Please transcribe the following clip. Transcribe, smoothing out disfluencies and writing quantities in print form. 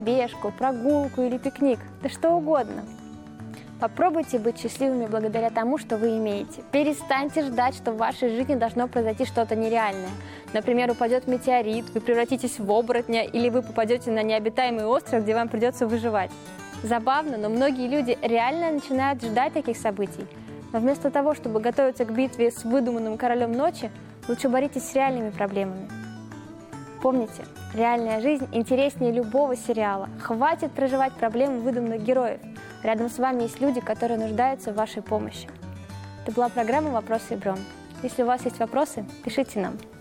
Бежку, прогулку или пикник, да что угодно. Попробуйте быть счастливыми благодаря тому, что вы имеете. Перестаньте ждать, что в вашей жизни должно произойти что-то нереальное. Например, упадет метеорит, вы превратитесь в оборотня, или вы попадете на необитаемый остров, где вам придется выживать. Забавно, но многие люди реально начинают ждать таких событий. Но вместо того, чтобы готовиться к битве с выдуманным королем ночи, лучше боритесь с реальными проблемами. Помните, реальная жизнь интереснее любого сериала. Хватит проживать проблемы выдуманных героев. Рядом с вами есть люди, которые нуждаются в вашей помощи. Это была программа «Вопросы и Брон». Если у вас есть вопросы, пишите нам.